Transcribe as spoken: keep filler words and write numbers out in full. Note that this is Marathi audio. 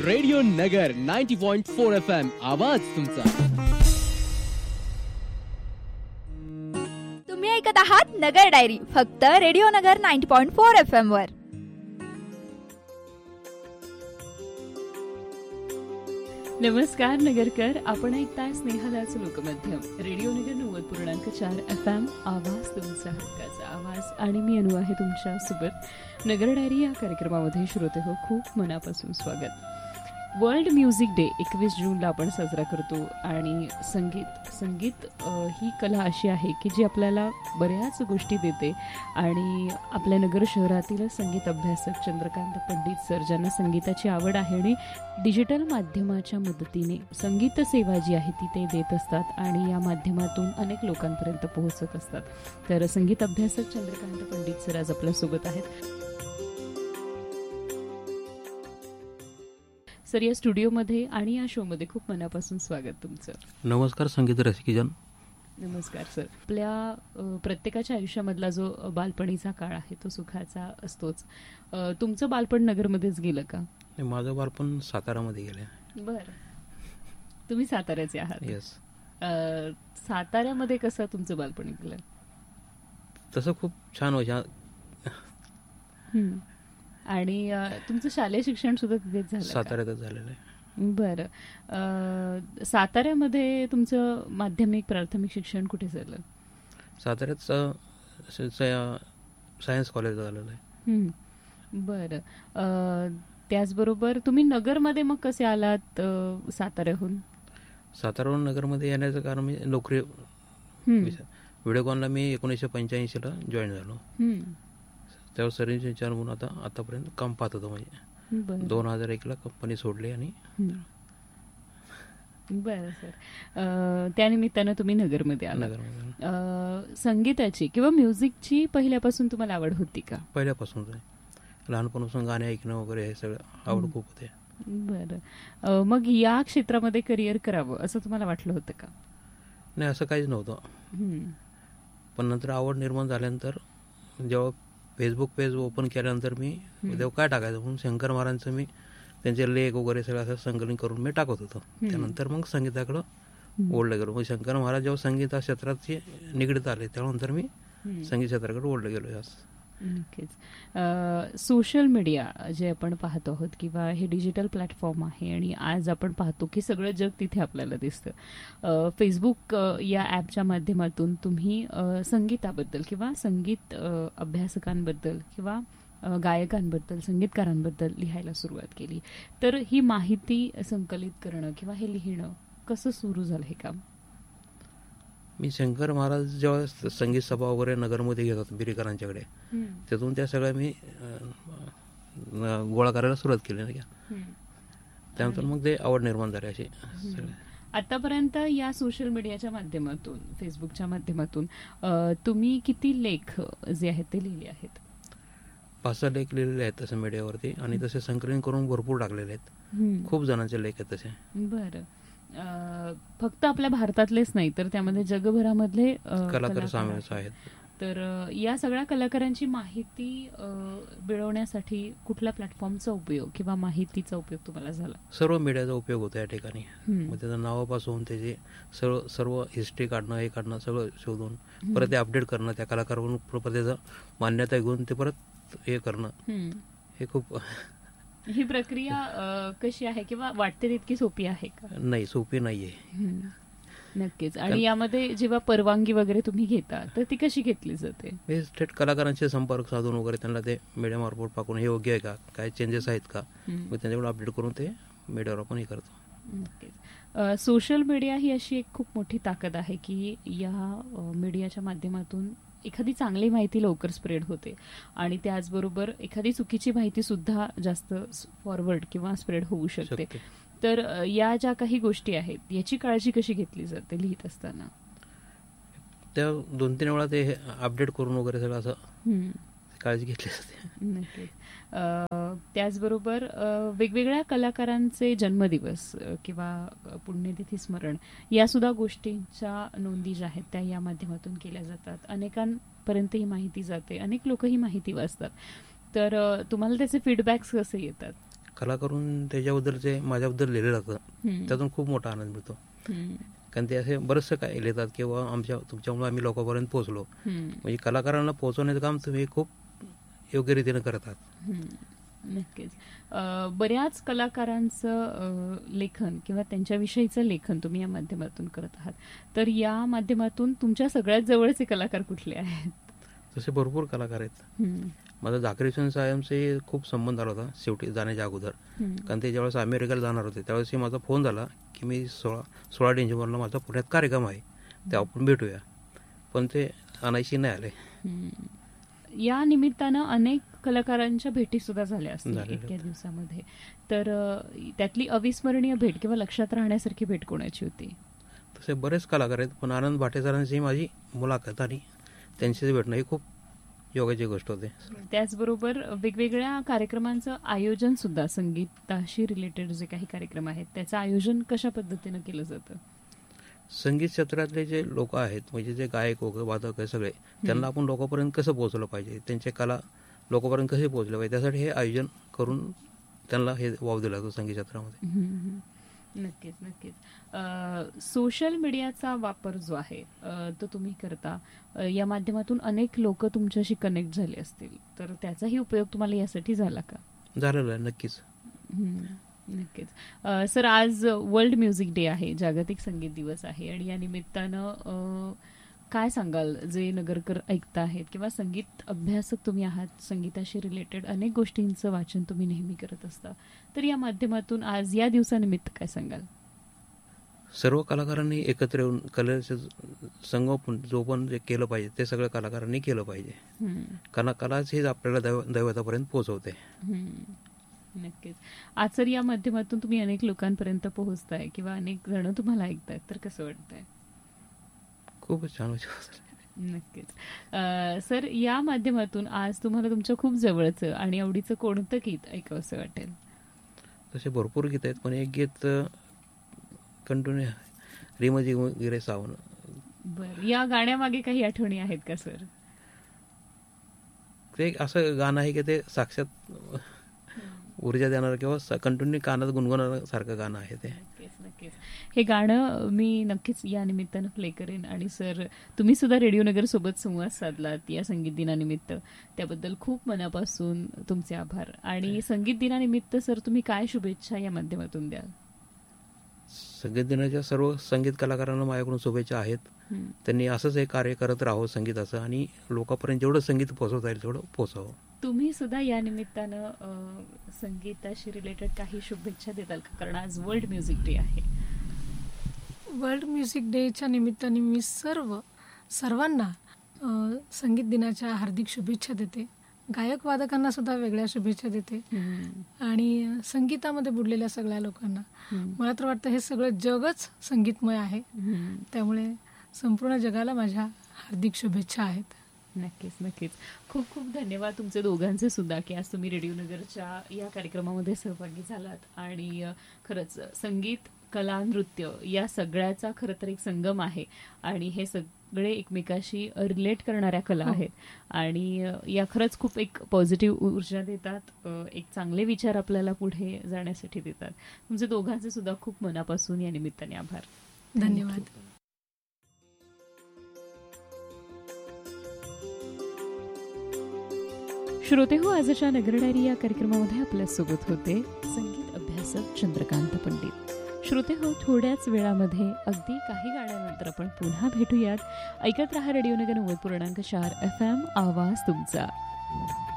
रेडिओ नगर ninety point four F M, आवाज तुमचा. तुम्ही ऐकत आहात नगर डायरी, फक्त रेडिओ नगर ninety point four F M वर. नमस्कार नगरकर, आपण ऐकताय स्नेहदाचं लोकमाध्यम रेडिओ नगर नव्वद पूर्णांक चार एफ एम, आवाज तुमचा हक्काचा आवाज. आणि मी अनु आहे तुमच्या सोबत. नगर डायरी या कार्यक्रमामध्ये श्रोते हो खूप मनापासून स्वागत. वर्ल्ड म्युझिक डे एकवीस जूनला आपण साजरा करतो. आणि संगीत संगीत ही कला अशी आहे की जी आपल्याला बऱ्याच गोष्टी देते. आणि आपल्या नगर शहरातील संगीत अभ्यासक चंद्रकांत पंडित सर, ज्यांना संगीताची आवड आहे आणि डिजिटल माध्यमाच्या मदतीने संगीत सेवा जी आहे ती ते देत असतात आणि या माध्यमातून अनेक लोकांपर्यंत पोहोचत असतात. तर संगीत अभ्यासक चंद्रकांत पंडित सर आज आपल्यासोबत आहेत. सर, या स्टुडिओमध्ये आणि या शोमध्ये खूप मनापासून स्वागत तुमचं. नमस्कार संगीत रसिकजन. नमस्कार सर. आपल्या प्रत्येकाच्या आयुष्यामधला जो बालपणीचा काळ आहे तो सुखाचा असतोच. तुमचं बालपण नगरमध्येच गेलं का? माझं बालपण सातारामध्ये गेलं. बर, तुम्ही साताऱ्याचे आहात? येस. साताऱ्यामध्ये कसं तुमचं बालपण गेलं? तसं खूप छान व्हायचं. आणि तुमचं शालेय शिक्षण सुद्धा तिथेच झालं? साताऱ्यातच झालेलं आहे. बरं. साताऱ्यामध्ये तुमचं माध्यमिक प्राथमिक शिक्षण कुठे झालं? साताऱ्यात सायन्स कॉलेज झालेलं आहे. बरं. त्याचबरोबर तुम्ही नगरमध्ये मग कसे आलात साताऱ्याहून? साताऱ्याहून नगरमध्ये येण्याचं कारण मी नोकरी व्हिडिओकॉनला मी एकोणीसशे पंच्याऐंशीला जॉईन झालो. त्यावर सर्व्हिस विचार म्हणून आता आतापर्यंत काम पाहत होतो. म्हणजे दोन हजार एकला कंपनी सोडली. आणि बरं सर, त्यानिमित्तानं तुम्ही नगरमध्ये आला. नगरमध्ये संगीताची किंवा म्युझिकची पहिल्यापासून तुम्हाला आवड होती का? पहिल्यापासून लहानपणापासून गाणे ऐकणं वगैरे हे सगळं आवड खूप होते. बरं. मग या क्षेत्रामध्ये करिअर करावं असं तुम्हाला वाटलं होतं का? नाही, असं काहीच नव्हतं. पण नंतर आवड निर्माण झाल्यानंतर जेव्हा फेसबुक पेज ओपन केल्यानंतर मी तेव्हा काय टाकायचं म्हणून शंकर महाराजांचं मी त्यांचे लेख वगैरे सगळं असं संकलन करून मी टाकत होतो. त्यानंतर मग संगीताकडं ओढलं गेलो. मग शंकर महाराज जेव्हा संगीता क्षेत्राची निगडीत आले त्यानंतर मी संगीत क्षेत्राकडे ओढलं गेलो. नक्कीच. सोशल मीडिया जे आपण पाहतो आहोत किंवा हे डिजिटल प्लॅटफॉर्म आहे आणि आज आपण पाहतो की सगळं जग तिथे आपल्याला दिसतं. फेसबुक या ॲपच्या माध्यमातून तुम्ही संगीताबद्दल किंवा संगीत अभ्यासकांबद्दल किंवा गायकांबद्दल संगीतकारांबद्दल लिहायला सुरुवात केली. तर ही माहिती संकलित करणं किंवा हे लिहिणं कसं सुरू झालं हे काम? मी शंकर महाराज जेव्हा संगीत सभा वगैरे नगरमध्ये घेत होतो बिरीकरांच्याकडे, त्यातून त्या सगळ्या मी गोळा करायला सुरुवात केली नाही का. त्यानंतर मग ते आवड निर्माण झाली अशी. आतापर्यंत या सोशल मीडियाच्या माध्यमातून फेसबुकच्या माध्यमातून तुम्ही किती लेख जे आहेत ते लिहिले आहेत? पाच सहा लेख लिहिलेले आहेत तसे मीडियावरती. आणि तसे संकलन करून भरपूर टाकलेले आहेत. खूप जणांचे लेख आहेत तसे. बरं. फक्त आपल्या भारतातलेच नाही तर त्यामध्ये जगभरामधले कलाकार सामील आहेत. तर या सगळ्या कलाकारांची माहिती मिळवण्यासाठी कुठल्या प्लॅटफॉर्मचा उपयोग किंवा माहितीचा उपयोग तुम्हाला झाला? सर्व मीडियाचा उपयोग होतो या ठिकाणी. मग त्याचं नावापासून त्याचे सर्व सर्व हिस्ट्री काढणं हे काढणं सगळं शोधून परत ते अपडेट करणं, त्या कलाकाराकडून परत त्याचं मान्यता घेऊन ते परत हे करणं, हे खूप. ही प्रक्रिया कशी आहे किंवा वाटते तितकी सोपी आहे का? नाही, सोपी नाहीये. नक्कीच. आणि यामध्ये जेव्हा परवानगी वगैरे तुम्ही घेता तर ती कशी घेतली जाते? हे थेट कलाकारांचे संपर्क साधून वगैरे त्यांना ते मीडिया मार्फत पाकून हे योग्य आहे का, काय चेंजेस आहेत का, मग त्यांच्याकडून अपडेट करून ते मीडियावर आपण हे करतो. नक्कीच. सोशल मीडिया ही अशी एक खूप मोठी ताकद आहे की या मीडियाच्या माध्यमातून एखादी चांगली माहिती लवकर स्प्रेड होते आणि त्याचबरोबर एखादी चुकीची माहिती सुद्धा जास्त फॉरवर्ड किंवा स्प्रेड होऊ शकते. तर या ज्या काही गोष्टी आहेत याची काळजी कशी घेतली जाते लिहित असताना? त्या दोन तीन वेळा ते अपडेट करून वगैरे सगळं असं काळजी घेतली जाते. नक्की. त्याचबरोबर वेगवेगळ्या कलाकारांचे जन्मदिवस किंवा पुण्यतिथी स्मरण या सुद्धा गोष्टींच्या नोंदी ज्या आहेत त्या या माध्यमातून केल्या जातात. अनेकांपर्यंत ही माहिती जाते, अनेक लोक ही माहिती वाचतात. तर तुम्हाला त्याचे फीडबॅक्स कसे येतात? कला करून त्याच्याबद्दल जे माझ्याबद्दल लिहिलं जातं त्यातून खूप मोठा आनंद मिळतो. कारण ते असे बरेचसं काय लिहितात किंवा आमच्या तुमच्यामुळे आम्ही लोकांपर्यंत पोहोचलो, म्हणजे कलाकारांना पोहोचवण्याचं काम तुम्ही खूप योग्य रीतीने करतात. नक्कीच. बऱ्याच कलाकारांचं लेखन किंवा त्यांच्याविषयीचं लेखन तुम्ही या माध्यमातून करत आहात, तर या माध्यमातून तुमच्या सगळ्यात जवळचे कलाकार कुठले आहेत? तसे भरपूर कलाकार आहेत. माझा झाकीर साहेबांशी खूप संबंध आला होता शेवटी जाण्याच्या अगोदर, कारण ते ज्यावेळेस अमेरिकेला जाणार होते त्यावेळेस माझा फोन झाला की मी सोळा सोळा डिसेंबरला माझा पुण्यात कार्यक्रम आहे, ते आपण भेटूया, पण ते आणायची नाही आले. या निमित्तानं अनेक कलाकारांच्या भेटी सुद्धा झाल्या असतील इतक्या दिवसामध्ये, तर त्यातली अविस्मरणीय भेट किंवा लक्षात राहण्यासारखी भेट कोणाची होती? तसे बरेच कलाकार आहेत, पण आनंद भाटे सरांची माझी मुलाखत आणि त्यांच्याशी भेटणं ही खूप योगाची गोष्ट होते. त्याचबरोबर वेगवेगळ्या कार्यक्रमांचं आयोजन सुद्धा, संगीताशी रिलेटेड जे काही कार्यक्रम आहेत त्याचं आयोजन कशा पद्धतीनं केलं जातं? संगीत क्षेत्रातले जे लोक आहेत, म्हणजे जे गायक वगैरे वादक आहे सगळे, त्यांना आपण लोकांपर्यंत कसं पोहोचलं पाहिजे, त्यांचे कला लोकांपर्यंत कसे पोहोचले पाहिजे, त्यासाठी हे आयोजन करून त्यांना हे वाव दिला जातो संगीत क्षेत्रामध्ये. नक्कीच नक्कीच. सोशल मीडियाचा वापर जो आहे तो तुम्ही करता, या माध्यमातून अनेक लोक तुमच्याशी कनेक्ट झाले असतील, तर त्याचाही उपयोग तुम्हाला यासाठी झाला का? झालेला आहे, नक्कीच. नक्कीच. सर, आज वर्ल्ड म्युझिक डे आहे, जागतिक संगीत दिवस आहे, आणि या निमित्तानं काय सांगाल जे नगरकर ऐकता आहेत किंवा संगीत अभ्यासक तुम्ही आहात, संगीताशी रिलेटेड अनेक गोष्टींचं वाचन तुम्ही नेहमी करत असता, तर या माध्यमातून आज या दिवसानिमित्त काय सांगाल? सर्व कलाकारांनी एकत्र येऊन कलेचं संगोपन जो पण जे केलं पाहिजे ते सगळ्या कलाकारांनी केलं पाहिजे, कारण कलाच हेच आपल्याला दैव दैवतापर्यंत पोहोचवते. नक्कीच. आज सर या माध्यमातून तुम्ही अनेक लोकांपर्यंत पोहोचताय किंवा अनेक जण तुम्हाला ऐकतायत, तर कसं वाटतंय? खूपच छान विचार. नक्कीच. सर, या माध्यमातून आज तुम्हाला तुमच्या खूप जवळचं आणि आवडीचं कोणतं गीत ऐकावं असं वाटेल? तसे भरपूर गीत आहेत, पण एक गीत कंटिन्यू रिमझिम गिरे सावन. बरं, या गाण्यामागे काही आठवणी आहेत का सर? ते असं गाणं आहे की ते साक्षात ऊर्जा देणार किंवा कंटिन्यू कानात गुणगुणणार सारखं गाणं आहे ते. नक्कीच नक्कीच. हे गाणं मी नक्कीच या निमित्तानं प्ले करेन. आणि सर, तुम्ही सुद्धा रेडिओ नगर सोबत संवाद साधलात या संगीत दिनानिमित्त, त्याबद्दल खूप मनापासून तुमचे आभार. आणि संगीत दिनानिमित्त सर तुम्ही काय शुभेच्छा या माध्यमातून द्याल? संगीत दिनाच्या सर्व संगीत कलाकारांना माझ्याकडून शुभेच्छा आहेत. त्यांनी असंच हे कार्य करत राहावं संगीताचं, आणि लोकांपर्यंत जेवढं संगीत पोहोचवता येईल तेवढं पोहोचावं. तुम्ही सुद्धा या निमित्तानं संगीताशी रिलेटेड काही शुभेच्छा देताल का? कारण आज वर्ल्ड म्युझिक डे आहे. वर्ल्ड म्युझिक डेच्या निमित्ताने मी सर्व सर्वांना संगीत दिनाच्या हार्दिक शुभेच्छा देते. गायक वादकांना सुद्धा वेगळ्या शुभेच्छा देते, आणि संगीतामध्ये बुडलेल्या सगळ्या लोकांना. मला तर वाटतं हे सगळं जगच संगीतमय आहे, त्यामुळे संपूर्ण जगाला माझ्या हार्दिक शुभेच्छा आहेत. नक्कीच नक्कीच. खूप खूप धन्यवाद तुमचे दोघांचे सुद्धा की आज तुम्ही रेडिओ नगरच्या या कार्यक्रमामध्ये सहभागी झालात. आणि खरंच संगीत, कला, नृत्य या सगळ्याचा खरं तर एक संगम आहे, आणि हे सगळे एकमेकाशी रिलेट करणाऱ्या कला आहेत, आणि या खरंच खूप एक पॉझिटिव्ह ऊर्जा देतात, एक चांगले विचार आपल्याला पुढे जाण्यासाठी देतात. तुमचे दोघांचे सुद्धा खूप मनापासून या निमित्ताने आभार. धन्यवाद. श्रोते हो, आजच्या नगर डायरी या कार्यक्रमामध्ये आपल्यासोबत होते संगीत अभ्यासक चंद्रकांत पंडित. श्रोते हो, थोड्याच वेळामध्ये अगदी काही गाण्यानंतर आपण पुन्हा भेटूयात. ऐकत रहा रेडिओ नगर नव्वद पूर्णांक चार एफ एम, आवाज तुमचा.